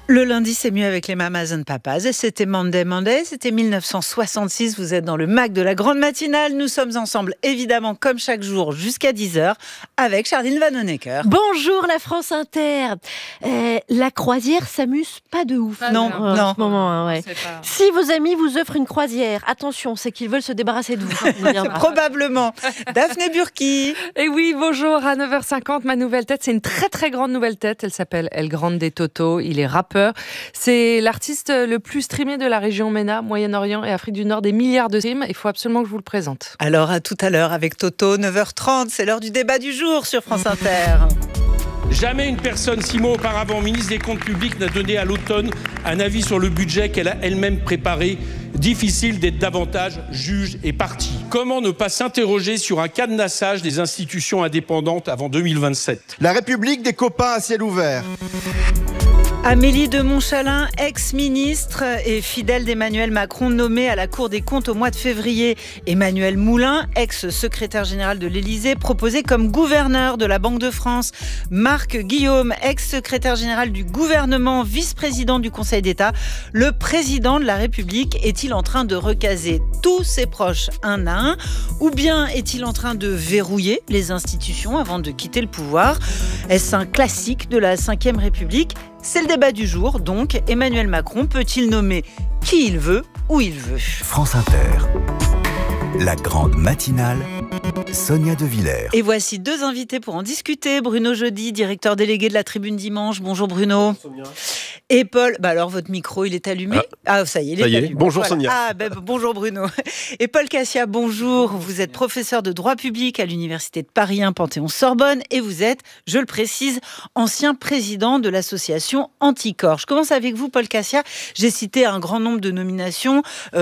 Le lundi, c'est mieux avec les Mamas and Papas. Et c'était Monday, c'était 1966. Vous êtes dans le MAC de la grande matinale. Nous sommes ensemble, évidemment, comme chaque jour, jusqu'à 10h, avec Charline Vanhoenacker. Bonjour la France Inter. La croisière s'amuse pas de ouf. Non. En ce moment, ouais. Si vos amis vous offrent une croisière, attention, c'est qu'ils veulent se débarrasser de vous. Probablement. Daphné Burki. Et oui, bonjour, à 9h50, ma nouvelle tête, c'est une très très grande nouvelle tête. Elle s'appelle El Grande Toto. Il est rappeur. C'est l'artiste le plus streamé de la région MENA, Moyen-Orient et Afrique du Nord, des milliards de streams. Il faut absolument que je vous le présente. Alors, à tout à l'heure avec Toto, 9h30, c'est l'heure du débat du jour sur France Inter. Jamais une personne, 6 mois auparavant, ministre des Comptes publics, n'a donné à l'automne un avis sur le budget qu'elle a elle-même préparé. Difficile d'être davantage juge et partie. Comment ne pas s'interroger sur un cadenassage des institutions indépendantes avant 2027 ? La République des copains à ciel ouvert. Amélie de Montchalin, ex-ministre et fidèle d'Emmanuel Macron, nommée à la Cour des comptes au mois de février. Emmanuel Moulin, ex-secrétaire général de l'Élysée, proposé comme gouverneur de la Banque de France. Marc Guillaume, ex-secrétaire général du gouvernement, vice-président du Conseil d'État. Le président de la République est-il en train de recaser tous ses proches un à un, ou bien est-il en train de verrouiller les institutions avant de quitter le pouvoir ? Est-ce un classique de la Ve République ? C'est le débat du jour, donc Emmanuel Macron peut-il nommer qui il veut, où il veut ? France Inter, la grande matinale, Sonia De Villers. Et voici deux invités pour en discuter. Bruno Jeudi, directeur délégué de la Tribune Dimanche. Bonjour Bruno. Bonjour Sonia. Et Paul, alors votre micro, il est allumé ? Ça y est, il est allumé. Bonjour voilà. Sonia. Bonjour Bruno. Et Paul Cassia, bonjour. Vous êtes professeur de droit public à l'Université de Paris 1 Panthéon-Sorbonne et vous êtes, je le précise, ancien président de l'association Anticorps. Je commence avec vous, Paul Cassia. J'ai cité un grand nombre de nominations.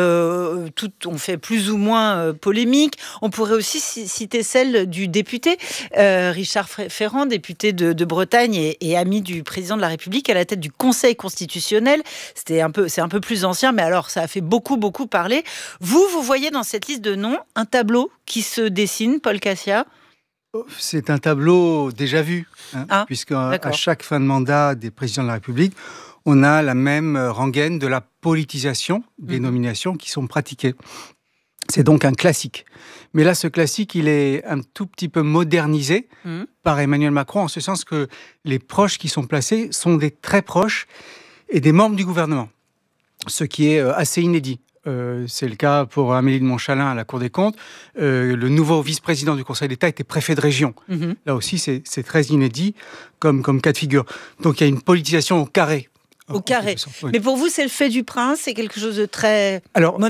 Toutes ont fait plus ou moins polémique. On pourrait aussi citer celle du député Richard Ferrand, député de Bretagne et ami du président de la République à la tête du Conseil constitutionnel. C'est un peu plus ancien, mais alors ça a fait beaucoup parler. Vous voyez dans cette liste de noms un tableau qui se dessine, Paul Cassia ? C'est un tableau déjà vu, puisqu'à chaque fin de mandat des présidents de la République, on a la même rengaine de la politisation des nominations qui sont pratiquées. C'est donc un classique. Mais là, ce classique, il est un tout petit peu modernisé par Emmanuel Macron, en ce sens que les proches qui sont placés sont des très proches et des membres du gouvernement, ce qui est assez inédit. C'est le cas pour Amélie de Montchalin à la Cour des comptes. Le nouveau vice-président du Conseil d'État était préfet de région. Là aussi, c'est très inédit comme cas de figure. Donc, il y a une politisation au carré. Au carré. Oui. Mais pour vous, c'est le fait du prince, c'est quelque chose de très monarchique ?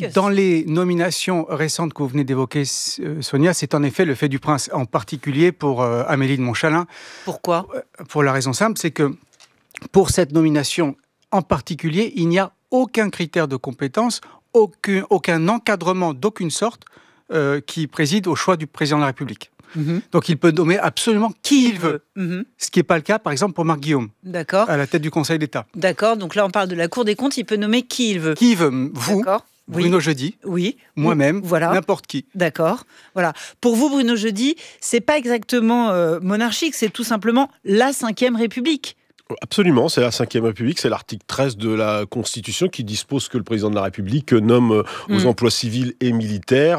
Dans les nominations récentes que vous venez d'évoquer, Sonia, c'est en effet le fait du prince, en particulier pour Amélie de Montchalin. Pourquoi ? Pour la raison simple, c'est que pour cette nomination en particulier, il n'y a aucun critère de compétence, aucun encadrement d'aucune sorte qui préside au choix du président de la République. Donc il peut nommer absolument qui il veut. Ce qui n'est pas le cas, par exemple, pour Marc Guillaume, à la tête du Conseil d'État. D'accord, donc là on parle de la Cour des comptes, il peut nommer qui il veut. Qui il veut, vous, Bruno Jeudi, moi-même, n'importe qui. D'accord, voilà. Pour vous, Bruno Jeudi, c'est pas exactement monarchique, c'est tout simplement la Ve République. Absolument, c'est la Ve République, c'est l'article 13 de la Constitution qui dispose que le président de la République nomme aux emplois civils et militaires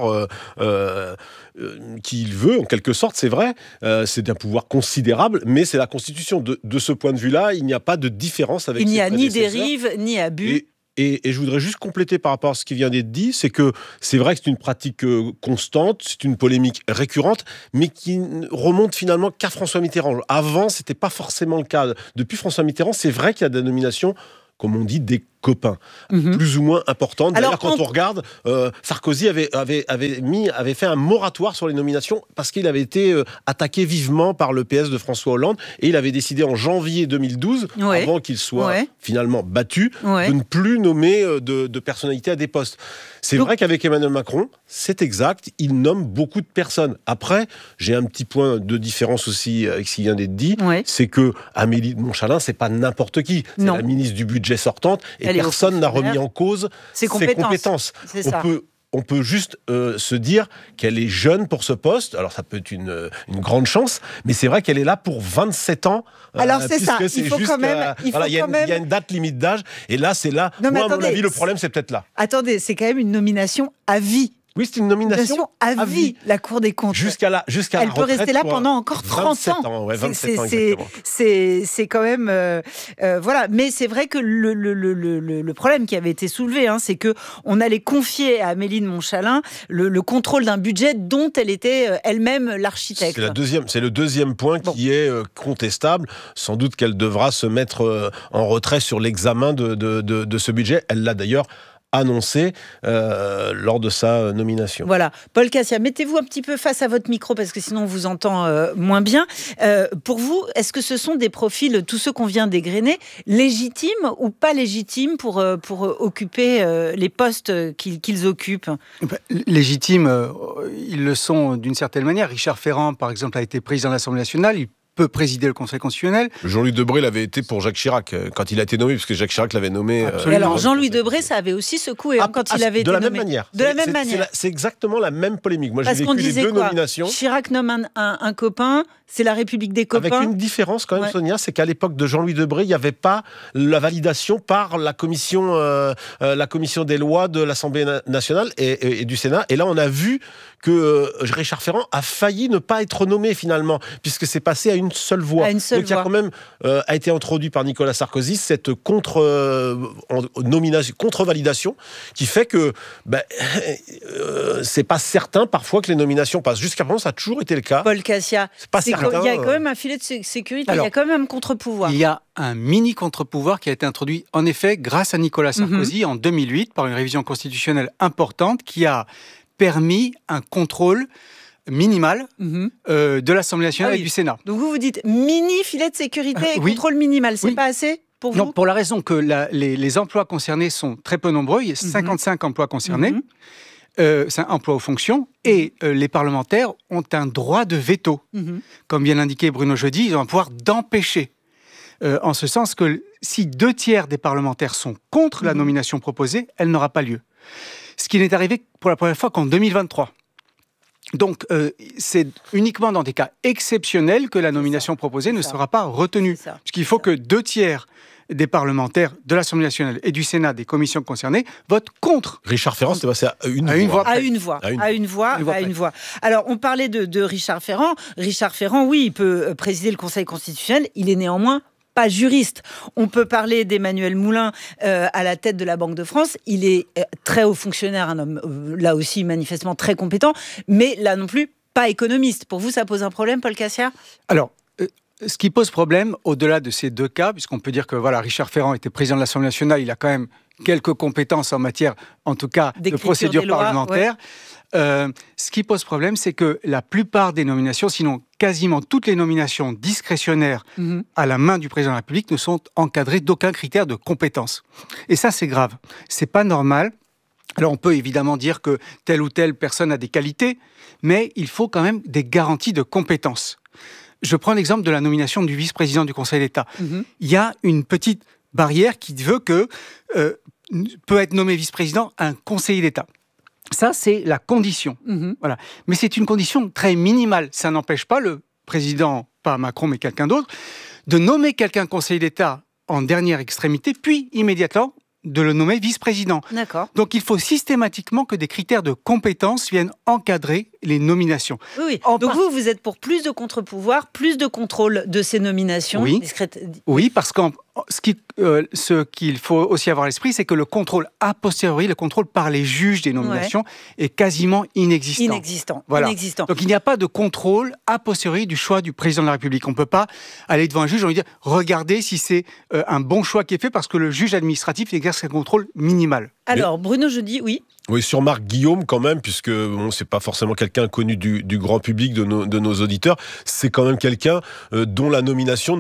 qui il veut, en quelque sorte, c'est vrai. C'est un pouvoir considérable, mais c'est la Constitution. De ce point de vue-là, il n'y a pas de différence avec ses prédécesseurs. Il n'y a ni dérive, ni abus. Et je voudrais juste compléter par rapport à ce qui vient d'être dit, c'est que c'est vrai que c'est une pratique constante, c'est une polémique récurrente, mais qui remonte finalement qu'à François Mitterrand. Avant, c'était pas forcément le cas. Depuis François Mitterrand, c'est vrai qu'il y a des nominations, comme on dit, des copains, plus ou moins importantes. D'ailleurs, quand on regarde, Sarkozy avait fait un moratoire sur les nominations parce qu'il avait été attaqué vivement par le PS de François Hollande et il avait décidé en janvier 2012, avant qu'il soit finalement battu, de ne plus nommer de personnalités à des postes. C'est vrai qu'avec Emmanuel Macron, c'est exact, il nomme beaucoup de personnes. Après, j'ai un petit point de différence aussi avec ce qui vient d'être dit, c'est que Amélie de Montchalin, c'est pas n'importe qui, c'est la ministre du budget sortante et personne n'a remis en cause ses compétences. on peut juste se dire qu'elle est jeune pour ce poste. Alors, ça peut être une grande chance, mais c'est vrai qu'elle est là pour 27 ans. Alors, c'est ça. Il faut quand même... Il y a une date limite d'âge. Et là, c'est là. Non, moi, à mon avis, le problème, c'est peut-être là. Attendez, c'est quand même une nomination à vie. Oui, c'est une nomination à vie, la Cour des comptes. Jusqu'à la Elle peut rester là pendant encore 30 ans. 27 ans, exactement. C'est quand même... voilà. Mais c'est vrai que le problème qui avait été soulevé, c'est qu'on allait confier à Amélie de Montchalin le contrôle d'un budget dont elle était elle-même l'architecte. C'est le deuxième point qui est contestable. Sans doute qu'elle devra se mettre en retrait sur l'examen de ce budget. Elle l'a d'ailleurs annoncé lors de sa nomination. Voilà. Paul Cassia, mettez-vous un petit peu face à votre micro parce que sinon on vous entend moins bien. Pour vous, est-ce que ce sont des profils, tous ceux qu'on vient d'égrener, légitimes ou pas légitimes pour occuper les postes qu'ils occupent ? Légitimes, ils le sont d'une certaine manière. Richard Ferrand, par exemple, a été président de l'Assemblée nationale. Il peut présider le Conseil constitutionnel. Jean-Louis Debré l'avait été pour Jacques Chirac, quand il a été nommé, puisque Jacques Chirac l'avait nommé... alors, Jean-Louis Debré, ça avait aussi secoué quand il avait été nommé. De la même manière. C'est exactement la même polémique. Moi, j'ai vécu les deux nominations. Chirac nomme un copain, c'est la République des copains. Avec une différence quand même, Sonia, c'est qu'à l'époque de Jean-Louis Debré, il n'y avait pas la validation par la commission des lois de l'Assemblée nationale et du Sénat. Et là, on a vu que Richard Ferrand a failli ne pas être nommé finalement, puisque c'est passé à une seule voix. Donc il y a quand même a été introduit par Nicolas Sarkozy cette contre-validation qui fait que c'est pas certain parfois que les nominations passent. Jusqu'à présent, ça a toujours été le cas. Paul Cassia, c'est pas certain. Il y a quand même un filet de sécurité, il y a quand même un contre-pouvoir. Il y a un mini contre-pouvoir qui a été introduit en effet grâce à Nicolas Sarkozy en 2008 par une révision constitutionnelle importante qui a permis un contrôle minimal de l'Assemblée nationale et du Sénat. Donc vous dites mini filet de sécurité et contrôle minimal, c'est pas assez pour vous ? Non, pour la raison que les emplois concernés sont très peu nombreux, il y a 55 emplois concernés, c'est un emploi aux fonctions, et les parlementaires ont un droit de veto. Comme vient l'indiquer Bruno Jeudi, ils ont un pouvoir d'empêcher. En ce sens que si 2/3 des parlementaires sont contre la nomination proposée, elle n'aura pas lieu. Ce qui n'est arrivé pour la première fois qu'en 2023. Donc, c'est uniquement dans des cas exceptionnels que la nomination proposée ne sera pas retenue. Puisqu'il faut que 2/3 des parlementaires de l'Assemblée nationale et du Sénat, des commissions concernées, votent contre. Richard Ferrand, c'est passé à une voix. Alors, on parlait de Richard Ferrand. Richard Ferrand, oui, il peut présider le Conseil constitutionnel. Il est néanmoins pas juriste. On peut parler d'Emmanuel Moulin à la tête de la Banque de France. Il est très haut fonctionnaire, un homme là aussi manifestement très compétent, mais là non plus pas économiste. Pour vous, ça pose un problème, Paul Cassia ? Alors, ce qui pose problème, au-delà de ces deux cas, puisqu'on peut dire que Richard Ferrand était président de l'Assemblée nationale, il a quand même quelques compétences en matière, en tout cas, de procédure parlementaire. Ce qui pose problème, c'est que la plupart des nominations, sinon quasiment toutes les nominations discrétionnaires à la main du président de la République ne sont encadrées d'aucun critère de compétence. Et ça, c'est grave. C'est pas normal. Alors, on peut évidemment dire que telle ou telle personne a des qualités, mais il faut quand même des garanties de compétence. Je prends l'exemple de la nomination du vice-président du Conseil d'État. Il y a une petite barrière qui veut que peut être nommé vice-président un conseiller d'État. Ça, c'est la condition. Voilà. Mais c'est une condition très minimale. Ça n'empêche pas le président, pas Macron, mais quelqu'un d'autre, de nommer quelqu'un conseiller d'État en dernière extrémité, puis immédiatement de le nommer vice-président. D'accord. Donc il faut systématiquement que des critères de compétence viennent encadrer les nominations. Oui. Donc vous êtes pour plus de contre-pouvoir, plus de contrôle de ces nominations discrètes. Oui, parce que ce qu'il faut aussi avoir à l'esprit, c'est que le contrôle a posteriori, le contrôle par les juges des nominations est quasiment inexistant. Voilà. Donc il n'y a pas de contrôle a posteriori du choix du président de la République. On ne peut pas aller devant un juge et lui dire « Regardez si c'est un bon choix qui est fait » parce que le juge administratif exerce un contrôle minimal. Alors, Bruno Jeudi, oui. Oui, sur Marc Guillaume quand même, puisque c'est pas forcément quelqu'un connu du grand public, de nos auditeurs. C'est quand même quelqu'un dont la nomination ne fait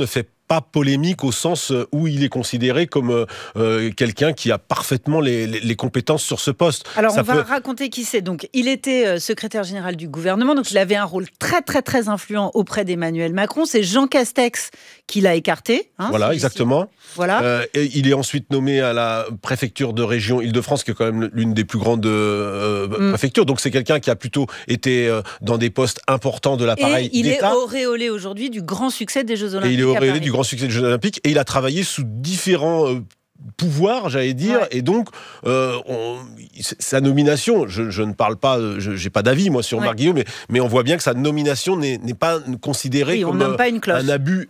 pas polémique au sens où il est considéré comme quelqu'un qui a parfaitement les compétences sur ce poste. Alors, va raconter qui c'est. Donc, il était secrétaire général du gouvernement, donc il avait un rôle très, très, très influent auprès d'Emmanuel Macron. C'est Jean Castex qui l'a écarté. Voilà, exactement. Voilà. Et il est ensuite nommé à la préfecture de région Île-de-France, qui est quand même l'une des plus grandes préfectures. Donc, c'est quelqu'un qui a plutôt été dans des postes importants de l'appareil d'État. Et il est auréolé aujourd'hui du grand succès des Jeux Olympiques. Et il est auréolé du grand succès des Jeux Olympiques, et il a travaillé sous différents pouvoir, j'allais dire, et donc sa nomination, je ne parle pas, j'ai pas d'avis moi sur Marc Guillaume, mais on voit bien que sa nomination n'est pas considérée comme un abus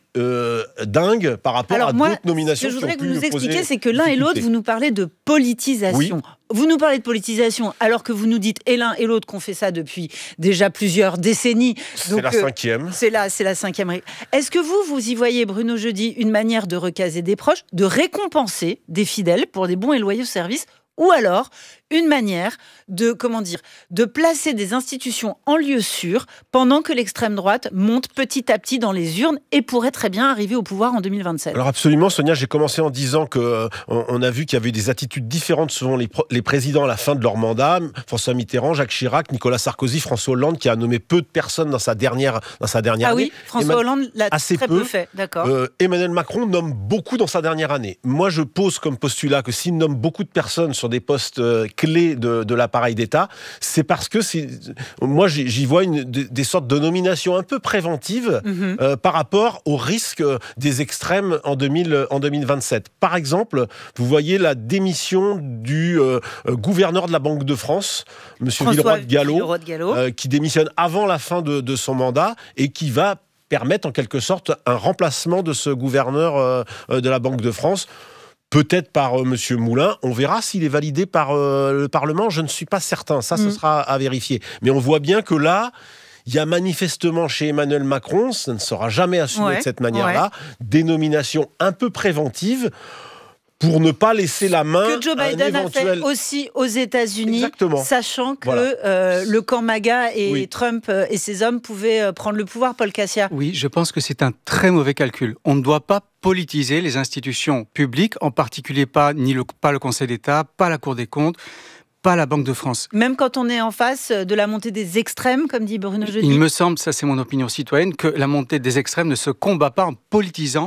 dingue par rapport à d'autres nominations. Ce que je voudrais que vous nous expliquiez, c'est que l'un et l'autre, vous nous parlez de politisation. Oui. Vous nous parlez de politisation alors que vous nous dites et l'un et l'autre qu'on fait ça depuis déjà plusieurs décennies. C'est la cinquième. C'est la cinquième. Est-ce que vous y voyez, Bruno Jeudi, une manière de recaser des proches, de récompenser des fidèles pour des bons et loyaux services, ou alors une manière de placer des institutions en lieu sûr pendant que l'extrême droite monte petit à petit dans les urnes et pourrait très bien arriver au pouvoir en 2027. Alors absolument, Sonia, j'ai commencé en disant qu'on a vu qu'il y avait des attitudes différentes selon les présidents à la fin de leur mandat. François Mitterrand, Jacques Chirac, Nicolas Sarkozy, François Hollande, qui a nommé peu de personnes dans sa dernière année. Ah oui, François Hollande l'a très peu fait, d'accord. Emmanuel Macron nomme beaucoup dans sa dernière année. Moi, je pose comme postulat que s'il nomme beaucoup de personnes sur des postes clés de l'appareil d'État, c'est parce que moi j'y vois des sortes de nominations un peu préventives par rapport au risque des extrêmes en 2027. Par exemple, vous voyez la démission du gouverneur de la Banque de France, M. Villeroy de Galhau, qui démissionne avant la fin de son mandat et qui va permettre en quelque sorte un remplacement de ce gouverneur de la Banque de France. Peut-être par M. Moulin. On verra s'il est validé par le Parlement. Je ne suis pas certain. Ça, ce sera à vérifier. Mais on voit bien que là, il y a manifestement chez Emmanuel Macron, ça ne sera jamais assumé de cette manière-là, des nominations un peu préventives pour ne pas laisser la main que Joe Biden a fait aussi aux États-Unis, sachant que le camp MAGA et Trump et ses hommes pouvaient prendre le pouvoir. Paul Cassia. Oui, je pense que c'est un très mauvais calcul. On ne doit pas politiser les institutions publiques, en particulier pas le Conseil d'État, pas la Cour des comptes, pas la Banque de France. Même quand on est en face de la montée des extrêmes, comme dit Bruno Jeudi. Il me semble, ça c'est mon opinion citoyenne, que la montée des extrêmes ne se combat pas en politisant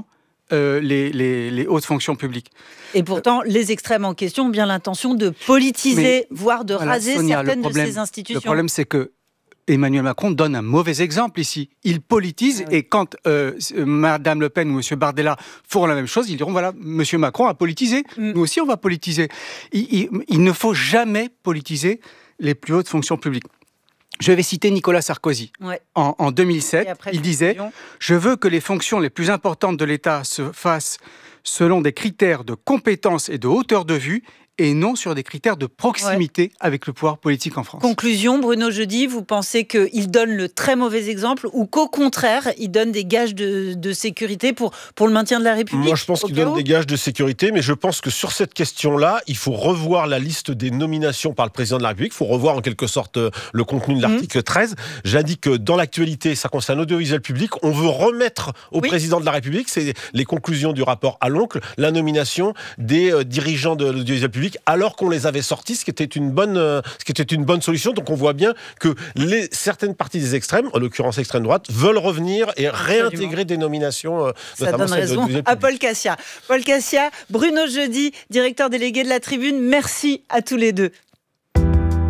les hautes fonctions publiques. Et pourtant, les extrêmes en question ont bien l'intention de politiser, voire de raser certaines de ces institutions. Le problème, c'est que Emmanuel Macron donne un mauvais exemple ici. Il politise et quand Madame Le Pen ou Monsieur Bardella feront la même chose, ils diront voilà, Monsieur Macron a politisé, nous aussi on va politiser. Il ne faut jamais politiser les plus hautes fonctions publiques. Je vais citer Nicolas Sarkozy. En 2007, il disait « Je veux que les fonctions les plus importantes de l'État se fassent selon des critères de compétence et de hauteur de vue et non sur des critères de proximité avec le pouvoir politique en France. » Conclusion, Bruno Jeudi, vous pensez qu'il donne le très mauvais exemple ou qu'au contraire, il donne des gages de sécurité pour le maintien de la République? Moi, je pense qu'il donne des gages de sécurité, mais je pense que sur cette question-là, il faut revoir la liste des nominations par le président de la République. Il faut revoir en quelque sorte le contenu de l'article 13. J'indique que dans l'actualité, ça concerne l'audiovisuel public. On veut remettre au président de la République, c'est les conclusions du rapport à l'oncle, la nomination des dirigeants de l'audiovisuel public, alors qu'on les avait sortis, ce qui était une bonne solution. Donc on voit bien que certaines parties des extrêmes, en l'occurrence l'extrême droite, veulent revenir et réintégrer des nominations. Ça donne raison à Paul Cassia. Paul Cassia, Bruno Jeudi, directeur délégué de La Tribune, merci à tous les deux.